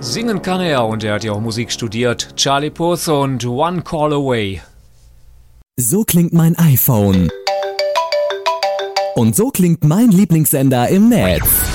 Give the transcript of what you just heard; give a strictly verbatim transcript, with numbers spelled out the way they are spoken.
Singen kann er und er hat ja auch Musik studiert. Charlie Puth und One Call Away. So klingt mein iPhone. Und so klingt mein Lieblingssender im Netz.